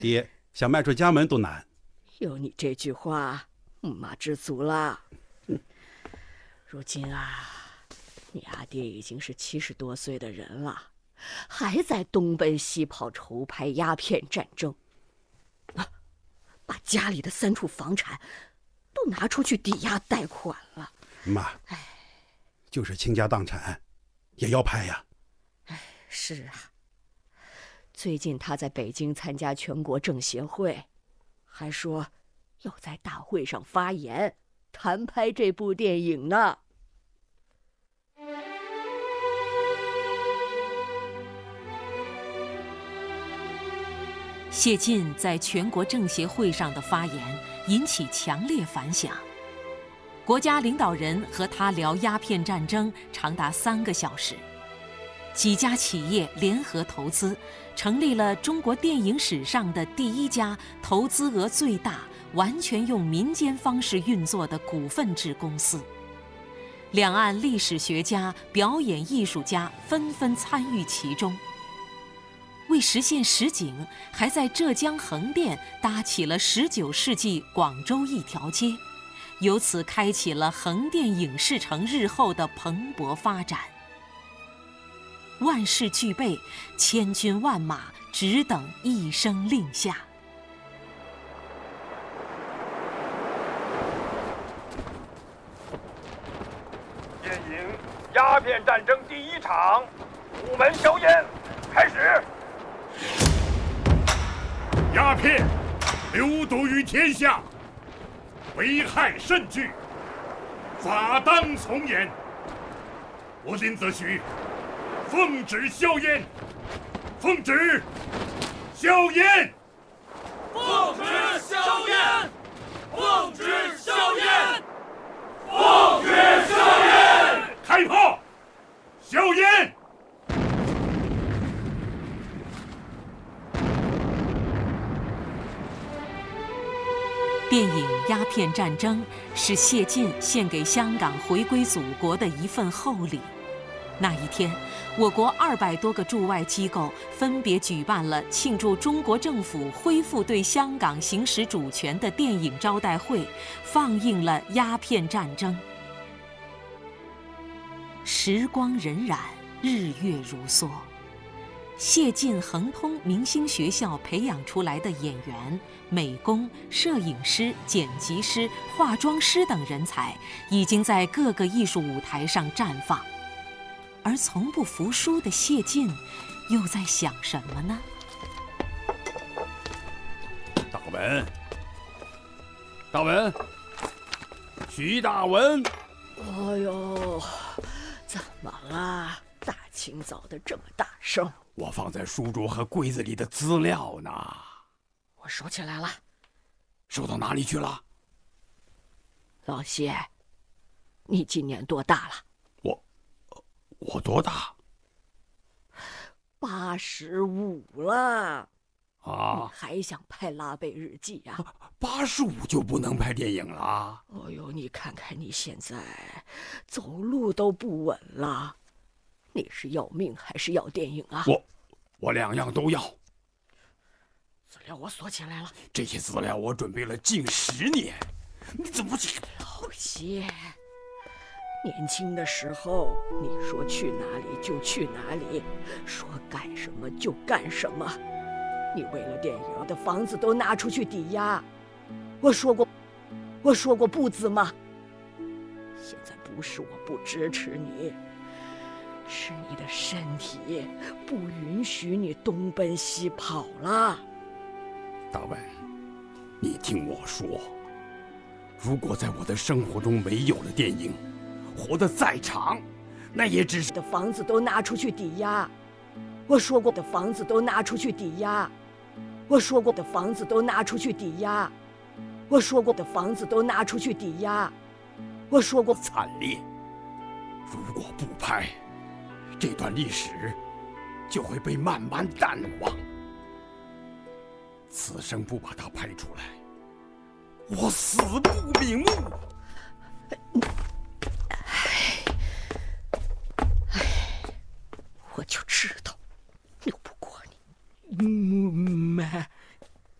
爹，想迈出家门都难。 有你这句话，妈知足了。如今啊，你阿爹已经是70多岁的人了，还在东奔西跑筹拍鸦片战争，把家里的3处房产都拿出去抵押贷款了。 妈，就是倾家荡产也要拍呀。 是啊，最近他在北京参加全国政协会，还说要在大会上发言谈拍这部电影呢。 谢晋在全国政协会上的发言引起强烈反响，国家领导人和他聊鸦片战争长达3个小时，几家企业联合投资，成立了中国电影史上的第1家投资额最大、完全用民间方式运作的股份制公司。两岸历史学家、表演艺术家纷纷参与其中。为实现实景，还在浙江横店搭起了19世纪广州一条街，由此开启了横店影视城日后的蓬勃发展。万事俱备，千军万马只等一声令下。 电影《鸦片战争》第1场，午门硝烟，开始。 鸦片流毒于天下，危害甚巨，法当从严。我林则徐奉旨硝烟，奉旨硝烟， 奉旨硝烟，奉旨硝烟，奉旨硝烟！ 开炮！硝烟！ 电影《鸦片战争》是谢晋献给香港回归祖国的一份厚礼。那一天，我国200多个驻外机构分别举办了庆祝中国政府恢复对香港行使主权的电影招待会，放映了《鸦片战争》。时光荏苒，日月如梭。谢晋恒通明星学校培养出来的演员、美工、摄影师、剪辑师、化妆师等人才，已经在各个艺术舞台上绽放。而从不服输的谢晋，又在想什么呢？ 大文，大文，徐大文！ 哎呦，怎么了？大清早的这么大声？ 我放在书桌和柜子里的资料呢。 我收起来了。 收到哪里去了？ 老谢，你今年多大了？ 我多大 ？85了。 啊！ 你还想拍拉贝日记呀 ？85就不能拍电影了？ 哎呦，你看看你现在，走路都不稳了。你是要命还是要电影啊？ 我2样都要。 资料我锁起来了。 这些资料我准备了近10年，你怎么不写？ 老谢，年轻的时候你说去哪里就去哪里，说干什么就干什么。你为了电影的房子都拿出去抵押，我说过不字吗？现在不是我不支持你，是你的身体不允许你东奔西跑了。 大文，你听我说，如果在我的生活中没有了电影，活得再长，那也只是的房子都拿出去抵押。我说过的房子都拿出去抵押。我说过的房子都拿出去抵押。我说过的房子都拿出去抵押。我说过惨烈。如果不拍，这段历史就会被慢慢淡忘。此生不把它拍出来，我死不瞑目。